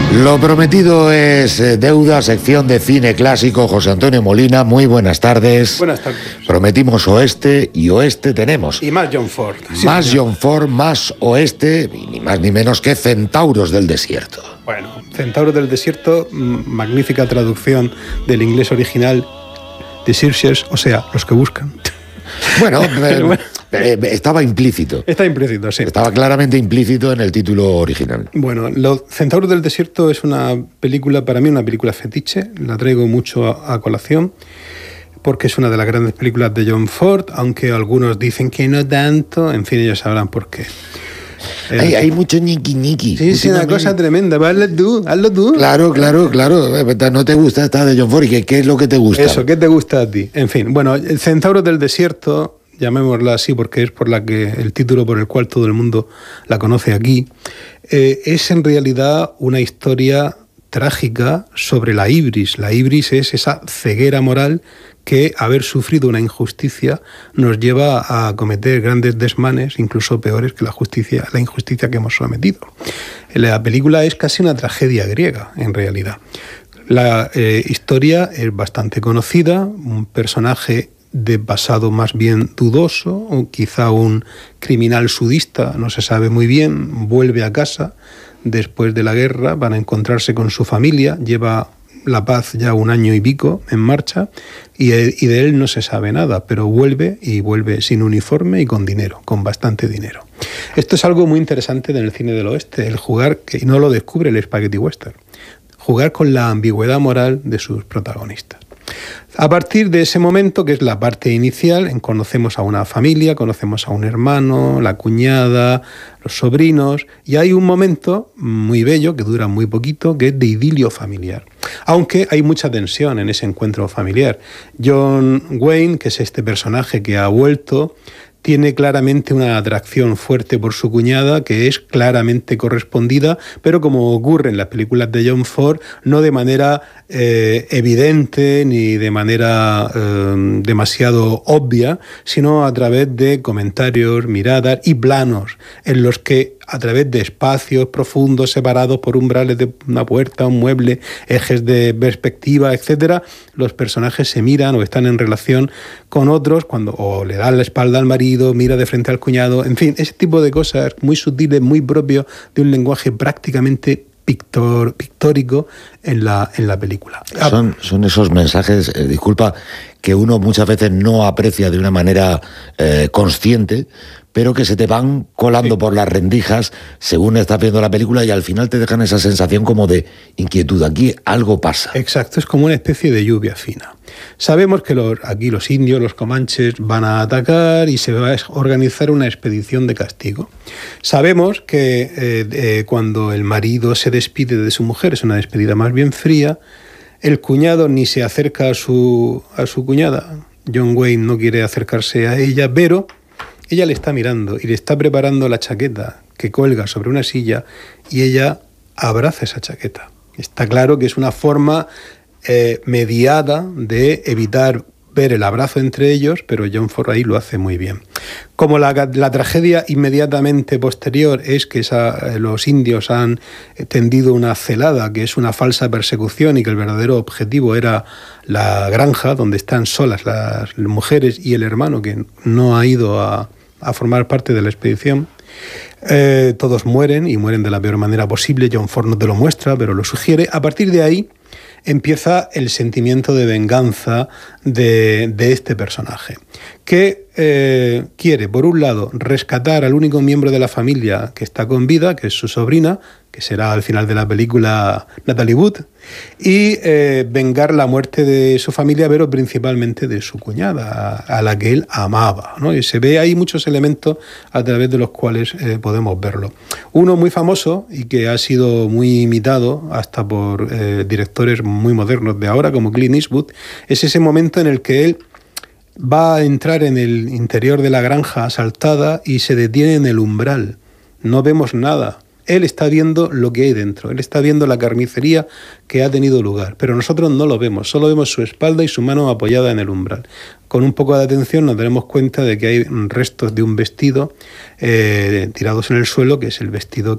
Lo prometido es deuda, sección de cine clásico. José Antonio Molina, muy buenas tardes. Buenas tardes. Prometimos oeste y oeste tenemos. Y más John Ford. Más sí, John Ford, más oeste, y ni más ni menos que Centauros del Desierto. Bueno, Centauros del Desierto, magnífica traducción del inglés original, The Searchers, o sea, los que buscan. Bueno, estaba implícito. Está implícito, sí. Estaba claramente implícito en el título original. Bueno, Los Centauros del Desierto es una película, para mí una película fetiche, la traigo mucho a colación, porque es una de las grandes películas de John Ford, aunque algunos dicen que no tanto, en fin, ellos sabrán por qué. Hay mucho ñiqui. Sí, es una cosa tremenda. Hazlo tú. Claro. No te gusta esta de John Ford. ¿Y qué es lo que te gusta? Eso, ¿qué te gusta a ti? En fin, bueno, el Centauros del Desierto, llamémosla así porque es por la que el título por el cual todo el mundo la conoce aquí, es en realidad una historia trágica sobre la ibris. La ibris es esa ceguera moral que haber sufrido una injusticia nos lleva a cometer grandes desmanes, incluso peores que la injusticia que hemos sometido. La película es casi una tragedia griega, en realidad. La historia es bastante conocida, un personaje de pasado más bien dudoso, o quizá un criminal sudista, no se sabe muy bien, vuelve a casa después de la guerra para encontrarse con su familia, lleva la paz ya 1 año y pico en marcha y de él no se sabe nada, pero vuelve sin uniforme y con dinero, con bastante dinero. Esto es algo muy interesante en el cine del oeste, el jugar, que no lo descubre el spaghetti western, jugar con la ambigüedad moral de sus protagonistas. A partir de ese momento, que es la parte inicial, conocemos a una familia, conocemos a un hermano, la cuñada, los sobrinos, y hay un momento muy bello, que dura muy poquito, que es de idilio familiar. Aunque hay mucha tensión en ese encuentro familiar. John Wayne, que es este personaje que ha vuelto, tiene claramente una atracción fuerte por su cuñada, que es claramente correspondida, pero como ocurre en las películas de John Ford, no de manera evidente ni de manera demasiado obvia, sino a través de comentarios, miradas y planos, en los que a través de espacios profundos separados por umbrales de una puerta, un mueble, ejes de perspectiva, etcétera, los personajes se miran o están en relación con otros cuando o le dan la espalda al marido, mira de frente al cuñado, en fin, ese tipo de cosas muy sutiles, muy propio de un lenguaje prácticamente pictórico en la película. Son esos mensajes, disculpa, que uno muchas veces no aprecia de una manera consciente, pero que se te van colando por las rendijas según estás viendo la película y al final te dejan esa sensación como de inquietud. Aquí algo pasa. Exacto, es como una especie de lluvia fina. Sabemos que aquí los indios, los comanches, van a atacar y se va a organizar una expedición de castigo. Sabemos que cuando el marido se despide de su mujer, es una despedida más bien fría, el cuñado ni se acerca a su cuñada. John Wayne no quiere acercarse a ella, pero ella le está mirando y le está preparando la chaqueta que cuelga sobre una silla y ella abraza esa chaqueta. Está claro que es una forma mediada de evitar ver el abrazo entre ellos, pero John Ford ahí lo hace muy bien. Como la tragedia inmediatamente posterior es que los indios han tendido una celada, que es una falsa persecución y que el verdadero objetivo era la granja donde están solas las mujeres y el hermano que no ha ido a formar parte de la expedición, todos mueren y mueren de la peor manera posible. John Ford no te lo muestra, pero lo sugiere. A partir de ahí empieza el sentimiento de venganza de este personaje, que quiere, por un lado, rescatar al único miembro de la familia que está con vida, que es su sobrina, que será al final de la película Natalie Wood, y vengar la muerte de su familia, pero principalmente de su cuñada, a la que él amaba, ¿no? Y se ve ahí muchos elementos a través de los cuales podemos verlo. Uno muy famoso y que ha sido muy imitado hasta por directores muy modernos de ahora, como Clint Eastwood, es ese momento en el que él va a entrar en el interior de la granja asaltada y se detiene en el umbral. No vemos nada. Él está viendo lo que hay dentro, él está viendo la carnicería que ha tenido lugar, pero nosotros no lo vemos, solo vemos su espalda y su mano apoyada en el umbral. Con un poco de atención nos daremos cuenta de que hay restos de un vestido tirados en el suelo, que es el vestido